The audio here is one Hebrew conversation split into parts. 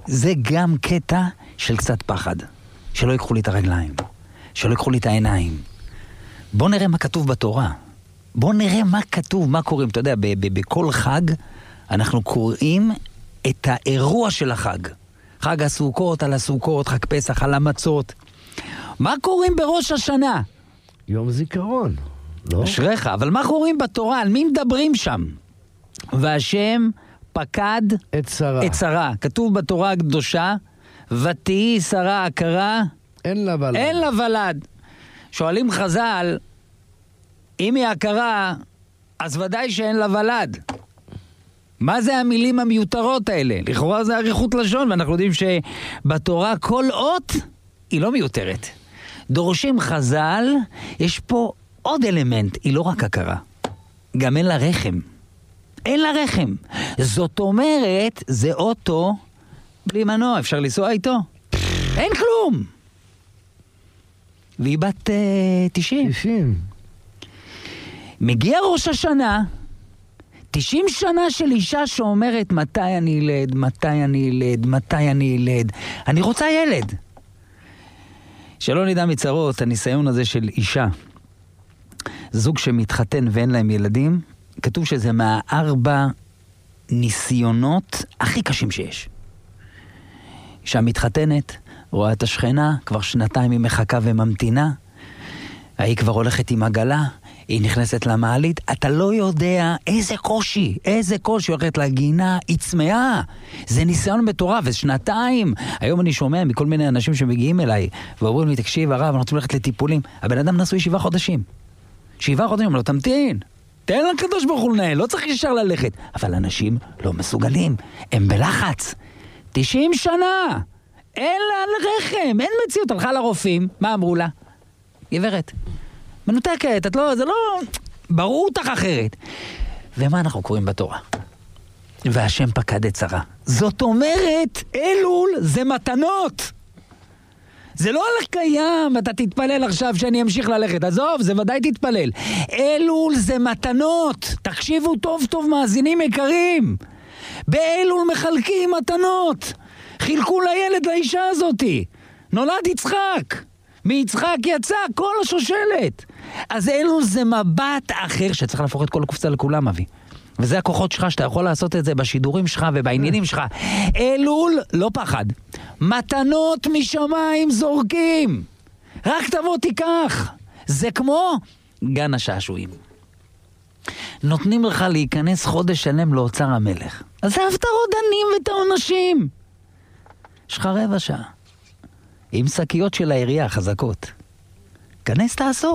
זה גם קטע של קצת פחד. שלא ייקחו לי את הרגליים, שלא ייקחו לי את העיניים. בוא נראה מה כתוב בתורה. בוא נראה מה כתוב, מה קוראים. אתה יודע, בכל חג אנחנו קוראים את האירוע של החג. חג הסוכות על הסוכות, חג פסח על המצות. מה קוראים בראש השנה? יום זיכרון, לא? אשריך, אבל מה קוראים בתורה? על מי מדברים שם? והשם פקד את שרה. כתוב בתורה הקדושה, ותהי שרה עקרה, אין לה ולד. שואלים חז"ל, אם היא עקרה, אז ודאי שאין לה ולד. מה זה המילים המיותרות האלה? לכאורה זה אריכות לשון, ואנחנו יודעים שבתורה כל אות היא לא מיותרת. דורשים חז"ל, יש פה עוד אלמנט, היא לא רק עקרה, גם אין לה רחם. אין לה רחם. זאת אומרת, זה אוטו בלי מנוע, אפשר לנסוע איתו. אין כלום. והיא בת 90. מגיע ראש השנה, 90 שנה של אישה שאומרת מתי אני ילד, מתי אני ילד, מתי אני ילד. אני רוצה ילד. שלא נדע מצרות, הניסיון הזה של אישה, זוג שמתחתן ואין להם ילדים, כתוב שזה מה4 ניסיונות הכי קשים שיש. אישה מתחתנת, רואה את השכנה, כבר 2 היא מחכה וממתינה, היא כבר הולכת עם עגלה, היא נכנסת למעלית, אתה לא יודע איזה קושי הולכת לגינה, היא צמאה, זה ניסיון מטורף, זה 2. היום אני שומע מכל מיני אנשים שמגיעים אליי, ואומרים לי, תקשיב הרב, אנחנו רוצים ללכת לטיפולים, הבן אדם נשוי 7 חודשים, 7 חודשים, לא תמתין, תן לקדוש ברוך הוא לנהל, לא צריך ישר ללכת, אבל אנשים לא מסוגלים, הם בלחץ, 90 שנה, אין לה רחם, אין מציאות, הלכה לרופאים, מה אמרו לה? גברת, מנותקת, זה לא, ברור אותך אחרת. ומה אנחנו קוראים בתורה? והשם פקד את שרה. זאת אומרת, אלול זה מתנות. זה לא הלך קיים, אתה תתפלל עכשיו שאני אמשיך ללכת. עזוב, זה ודאי תתפלל. אלול זה מתנות. תקשיבו טוב טוב, מאזינים יקרים. באלול מחלקים מתנות. חילקו לילד לאישה הזאתי. נולד יצחק. מיצחק יצא כל השושלת. אז אלול זה מבט אחר שצריך להפוך את כל הקופסה לכולם, אבי. וזה הכוחות שלך שאתה יכול לעשות את זה בשידורים שלך ובעניינים שלך. אלול לא פחד. מתנות משמיים זורקים. רק תבוא תיקח. זה כמו גן השעשועים. נותנים לך להיכנס חודש שלם לאוצר המלך. אז זה את הרודנים ואת העונשים. יש לך 15 שעה. עם שקיות של העירייה חזקות. כנס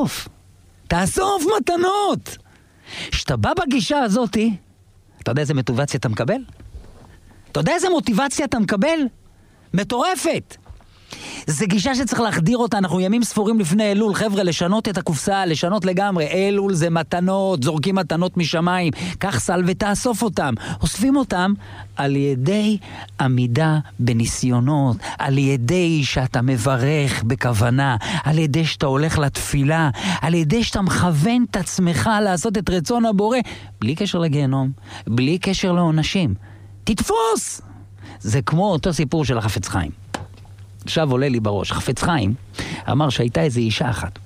תאסוף מתנות. שאתה בא בגישה הזאת, אתה יודע איזה מוטיבציה אתה מקבל? אתה יודע איזה מוטיבציה אתה מקבל? מטורפת. זה גישה שצריך להחדיר אותה, אנחנו ימים ספורים לפני אלול, חבר'ה, לשנות את הקופסה, לשנות לגמרי. אלול זה מתנות, זורקים מתנות משמיים, קח סל ותאסוף אותם. אוספים אותם על ידי עמידה בניסיונות, על ידי שאתה מברך בכוונה, על ידי שאתה הולך לתפילה, על ידי שאתה מכוון את עצמך לעשות את רצון הבורא, בלי קשר לגיהנום, בלי קשר לעונשים. תתפוס! זה כמו אותו סיפור של החפץ חיים. עכשיו עולה לי בראש, חפץ חיים אמר שהייתה איזו אישה אחת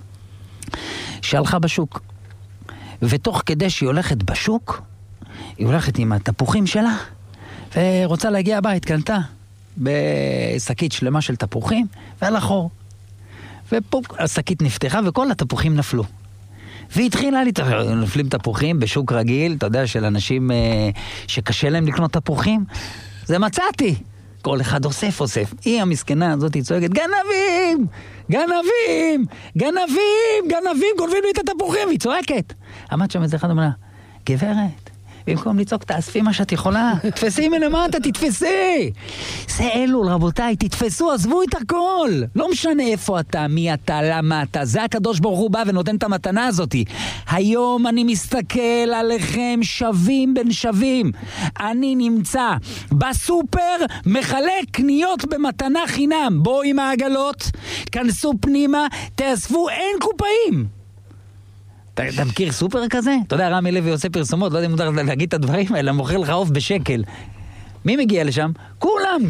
שהלכה בשוק, ותוך כדי שהיא הולכת בשוק, היא הולכת עם התפוחים שלה ורוצה להגיע הבית, קנתה בשקית שלמה של תפוחים ועל החור, ופה השקית נפתחה וכל התפוחים נפלו, והיא התחילה נפלים תפוחים בשוק רגיל, אתה יודע, של אנשים שקשה להם לקנות תפוחים, זה מצאתי. כל אחד אוסף. היא המסכנה הזאת צועקת, גנבים, גונבים לי את התפוחים, והיא צועקת. עמד שם איזה אחד אמרה, גברת, במקום לצעוק, תאספי מה שאת יכולה, תפסי מלמטה, תתפסי. זה אלול, רבותיי, תתפסו, עזבו את הכל. לא משנה איפה אתה, מי אתה, למה אתה, זה הקדוש ברוך הוא בא ונותן את המתנה הזאת. היום אני מסתכל עליכם שווים בין שווים. אני נמצא בסופר, מחלק קניות במתנה חינם. בואו עם העגלות, כנסו פנימה, תאספו, אין קופאים. אתה מכיר סופר כזה? אתה יודע, רמי לוי עושה פרסומות, לא יודע אם מותר להגיד את הדברים האלה, מוכר לך עוף בשקל. מי מגיע לשם? כולם.